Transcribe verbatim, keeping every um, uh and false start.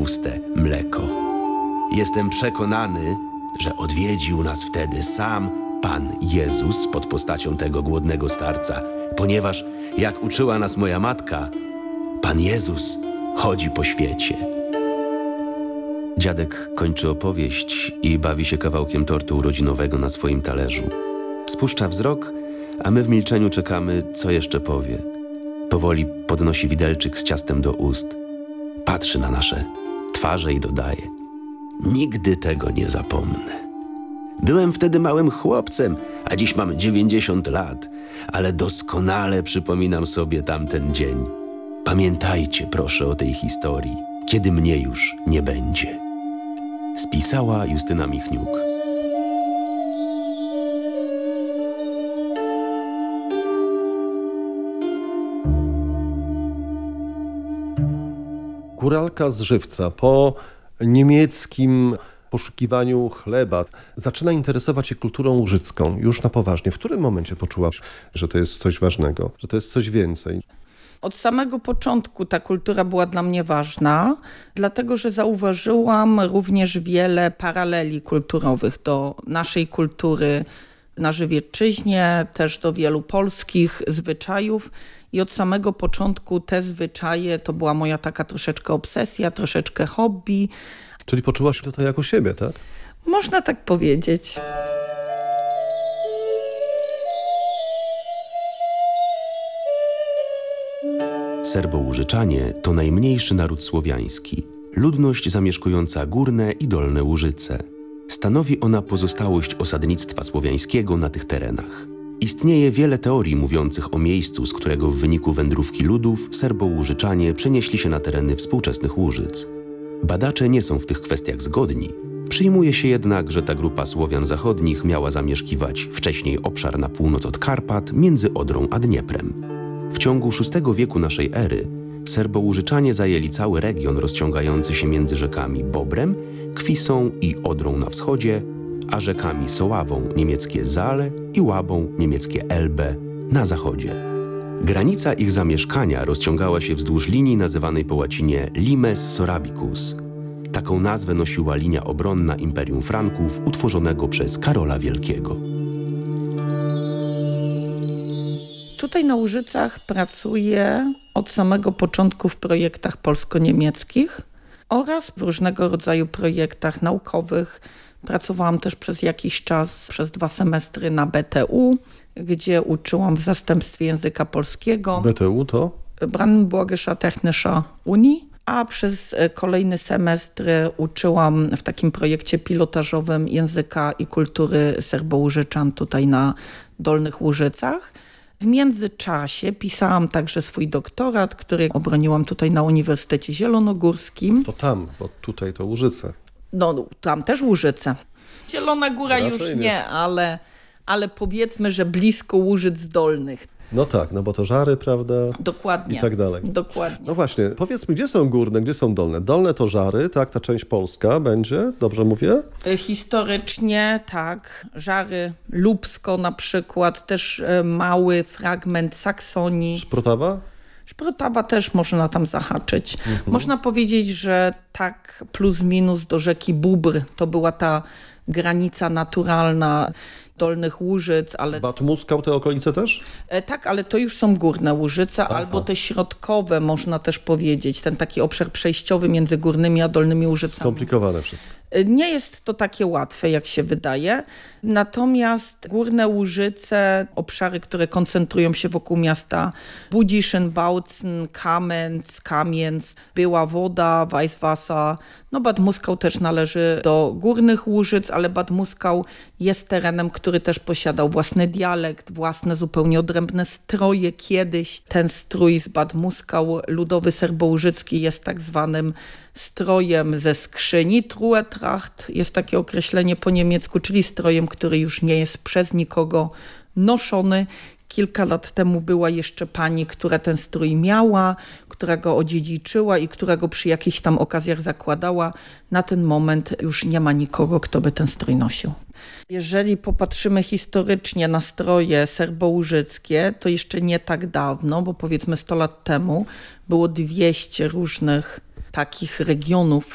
tłuste mleko. Jestem przekonany, że odwiedził nas wtedy sam Pan Jezus pod postacią tego głodnego starca, ponieważ, jak uczyła nas moja matka, Pan Jezus chodzi po świecie. Dziadek kończy opowieść i bawi się kawałkiem tortu urodzinowego na swoim talerzu. Spuszcza wzrok, a my w milczeniu czekamy, co jeszcze powie. Powoli podnosi widelczyk z ciastem do ust. Patrzy na nasze twarze i dodaje: nigdy tego nie zapomnę. Byłem wtedy małym chłopcem, a dziś mam dziewięćdziesiąt lat, ale doskonale przypominam sobie tamten dzień. Pamiętajcie proszę o tej historii, kiedy mnie już nie będzie. Spisała Justyna Michniuk. Góralka z Żywca po niemieckim poszukiwaniu chleba zaczyna interesować się kulturą łużycką już na poważnie. W którym momencie poczułaś, że to jest coś ważnego, że to jest coś więcej? Od samego początku ta kultura była dla mnie ważna, dlatego że zauważyłam również wiele paraleli kulturowych do naszej kultury na Żywiecczyźnie, też do wielu polskich zwyczajów. I od samego początku te zwyczaje to była moja taka troszeczkę obsesja, troszeczkę hobby. Czyli poczułaś to jako siebie, tak? Można tak powiedzieć. Serbo-Łużyczanie to najmniejszy naród słowiański. Ludność zamieszkująca górne i dolne Łużyce. Stanowi ona pozostałość osadnictwa słowiańskiego na tych terenach. Istnieje wiele teorii mówiących o miejscu, z którego w wyniku wędrówki ludów Serbo-Łużyczanie przenieśli się na tereny współczesnych Łużyc. Badacze nie są w tych kwestiach zgodni. Przyjmuje się jednak, że ta grupa Słowian zachodnich miała zamieszkiwać wcześniej obszar na północ od Karpat między Odrą a Dnieprem. W ciągu szóstego wieku naszej ery Serbo-Łużyczanie zajęli cały region rozciągający się między rzekami Bobrem, Kwisą i Odrą na wschodzie, a rzekami Soławą niemieckie Saale i Łabą niemieckie Elbe na zachodzie. Granica ich zamieszkania rozciągała się wzdłuż linii nazywanej po łacinie Limes Sorabicus. Taką nazwę nosiła linia obronna Imperium Franków utworzonego przez Karola Wielkiego. Tutaj na Łużycach pracuję od samego początku w projektach polsko-niemieckich oraz w różnego rodzaju projektach naukowych. Pracowałam też przez jakiś czas, przez dwa semestry na B T U, gdzie uczyłam w zastępstwie języka polskiego. B T U to? Brandenburgische Technische Uni. A przez kolejny semestr uczyłam w takim projekcie pilotażowym języka i kultury Serbo-Łużyczan tutaj na Dolnych Łużycach. W międzyczasie pisałam także swój doktorat, który obroniłam tutaj na Uniwersytecie Zielonogórskim. To tam, bo tutaj to Łużyce. No, tam też Łużyce. Zielona Góra Raczej już nie, nie. ale, ale powiedzmy, że blisko Łużyc Dolnych. No tak, no bo to Żary, prawda? Dokładnie. I tak dalej. Dokładnie. No właśnie, powiedz mi, gdzie są górne, gdzie są dolne? Dolne to Żary, tak? Ta część polska będzie, dobrze mówię? Historycznie tak, Żary, Lubsko na przykład, też mały fragment Saksonii. Szprotawa? Szprotawa też można tam zahaczyć. Mhm. Można powiedzieć, że tak plus minus do rzeki Bóbr to była ta granica naturalna Dolnych Łużyc, ale... Bad Muskał, te okolice też? E, tak, ale to już są górne Łużyce, Aha. albo te środkowe, można też powiedzieć, ten taki obszar przejściowy między górnymi a dolnymi Łużycami. Skomplikowane wszystko. E, nie jest to takie łatwe, jak się wydaje. Natomiast górne Łużyce, obszary, które koncentrują się wokół miasta Budziszyn, Bautzen, Kamenz, Kamienz, Była Woda, Weißwasser. No Bad Muskał też należy do górnych Łużyc, ale Bad Muskał jest terenem, który też posiadał własny dialekt, własne zupełnie odrębne stroje. Kiedyś ten strój z Bad Muskał, ludowy serbołużycki, jest tak zwanym strojem ze skrzyni. Truhetracht jest takie określenie po niemiecku, czyli strojem, który już nie jest przez nikogo noszony. Kilka lat temu była jeszcze pani, która ten strój miała, która go odziedziczyła i która go przy jakichś tam okazjach zakładała. Na ten moment już nie ma nikogo, kto by ten strój nosił. Jeżeli popatrzymy historycznie na stroje serbołużyckie, to jeszcze nie tak dawno, bo powiedzmy sto lat temu było dwieście różnych takich regionów